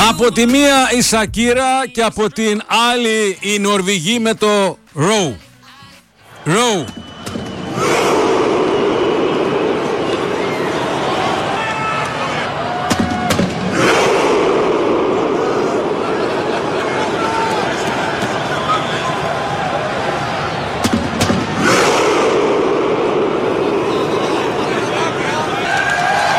Από τη μία η Σακύρα και από την άλλη η Νορβηγή με το Row.